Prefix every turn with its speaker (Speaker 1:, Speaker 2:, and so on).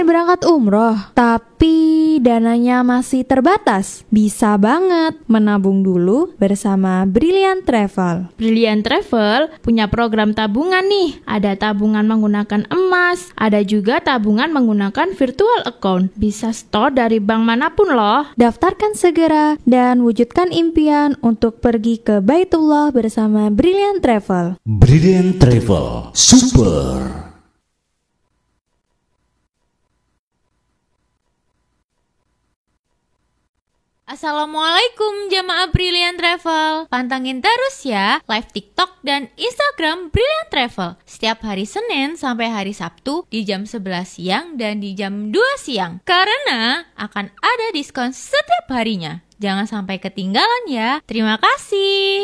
Speaker 1: berangkat umroh, tapi dananya masih terbatas. Bisa banget menabung dulu bersama Brilliant Travel.
Speaker 2: Brilliant Travel punya program tabungan nih. Ada tabungan menggunakan emas, ada juga tabungan menggunakan virtual account. Bisa store dari bank manapun loh.
Speaker 1: Daftarkan segera dan wujudkan impian untuk pergi ke Baitullah bersama Brilliant Travel.
Speaker 3: Brilliant Travel, super.
Speaker 4: Assalamualaikum jamaah Brilliant Travel. Pantengin terus ya live TikTok dan Instagram Brilliant Travel setiap hari Senin sampai hari Sabtu di jam 11 siang dan di jam 2 siang. Karena akan ada diskon setiap harinya. Jangan sampai ketinggalan ya. Terima kasih.